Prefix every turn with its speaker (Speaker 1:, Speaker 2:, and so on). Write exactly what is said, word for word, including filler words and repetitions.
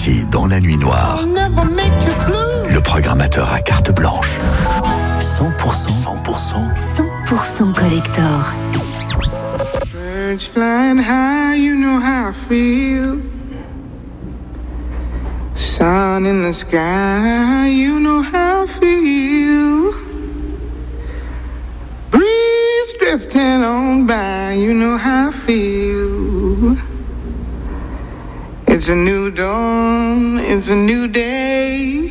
Speaker 1: Ici, dans la nuit noire, le programmateur à carte blanche. cent pour cent, cent pour cent,
Speaker 2: cent pour cent collector.
Speaker 3: Birds flying high, you know how I feel. Sun in the sky, you know how I feel. Breeze drifting on by, you know how I feel. It's a new dawn, it's a new day.